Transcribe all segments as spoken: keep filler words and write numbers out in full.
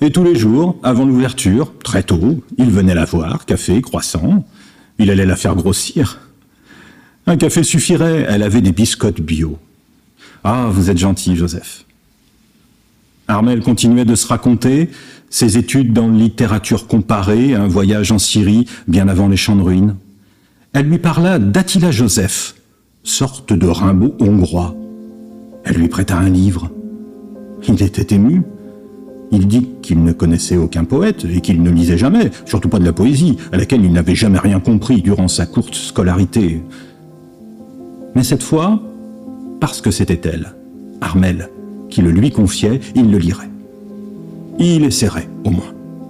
Et tous les jours, avant l'ouverture, très tôt, il venait la voir, café, croissant. Il allait la faire grossir. Un café suffirait, elle avait des biscottes bio. Ah, vous êtes gentil, Joseph. Armelle continuait de se raconter ses études dans littérature comparée, un voyage en Syrie, bien avant les champs de ruines. Elle lui parla d'Attila Joseph, sorte de Rimbaud hongrois. Elle lui prêta un livre. Il était ému. Il dit qu'il ne connaissait aucun poète et qu'il ne lisait jamais, surtout pas de la poésie, à laquelle il n'avait jamais rien compris durant sa courte scolarité. Mais cette fois, parce que c'était elle, Armelle, qui le lui confiait, il le lirait. Il essaierait, au moins.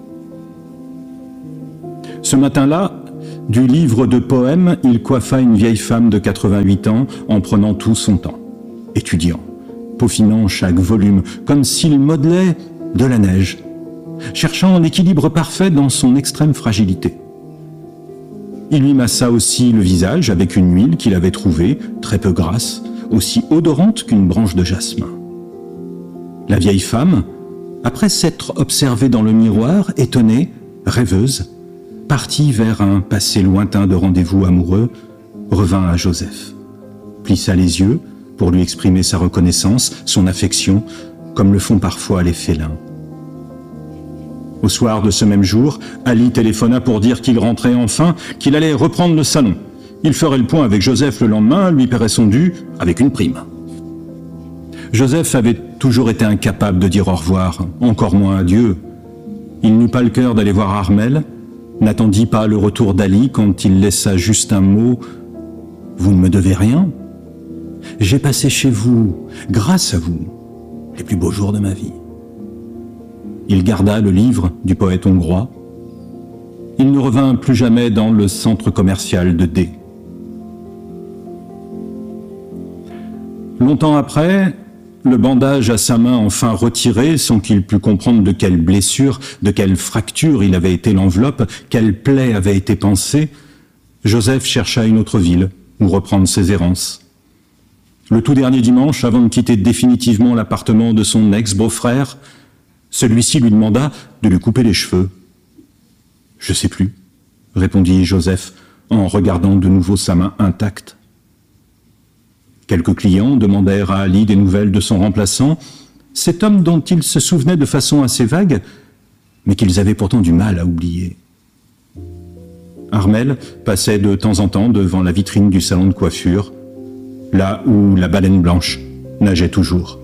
Ce matin-là, du livre de poèmes, il coiffa une vieille femme de quatre-vingt-huit ans en prenant tout son temps, étudiant, peaufinant chaque volume, comme s'il modelait de la neige, cherchant l'équilibre parfait dans son extrême fragilité. Il lui massa aussi le visage avec une huile qu'il avait trouvée, très peu grasse, aussi odorante qu'une branche de jasmin. La vieille femme, après s'être observée dans le miroir, étonnée, rêveuse, partie vers un passé lointain de rendez-vous amoureux, revint à Joseph, plissa les yeux pour lui exprimer sa reconnaissance, son affection, comme le font parfois les félins. Au soir de ce même jour, Ali téléphona pour dire qu'il rentrait enfin, qu'il allait reprendre le salon. Il ferait le point avec Joseph le lendemain, lui paierait son dû avec une prime. Joseph avait toujours été incapable de dire au revoir, encore moins adieu. Il n'eut pas le cœur d'aller voir Armelle, n'attendit pas le retour d'Ali quand il laissa juste un mot « Vous ne me devez rien. J'ai passé chez vous, grâce à vous, les plus beaux jours de ma vie. » Il garda le livre du poète hongrois. Il ne revint plus jamais dans le centre commercial de D. Longtemps après, le bandage à sa main enfin retiré, sans qu'il pût comprendre de quelle blessure, de quelle fracture il avait été l'enveloppe, quelle plaie avait été pansée, Joseph chercha une autre ville où reprendre ses errances. Le tout dernier dimanche, avant de quitter définitivement l'appartement de son ex-beau-frère, celui-ci lui demanda de lui couper les cheveux. « Je sais plus », répondit Joseph en regardant de nouveau sa main intacte. Quelques clients demandèrent à Ali des nouvelles de son remplaçant, cet homme dont il se souvenait de façon assez vague, mais qu'ils avaient pourtant du mal à oublier. Armelle passait de temps en temps devant la vitrine du salon de coiffure, là où la baleine blanche nageait toujours.